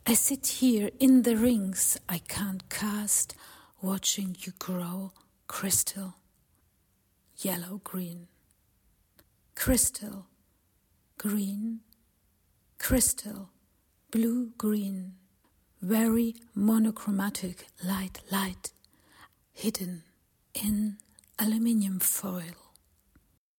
I sit here in the rings I can't cast, watching you grow crystal, yellow, green. Crystal, green, crystal, blue, green. Very monochromatic light, hidden in aluminium foil.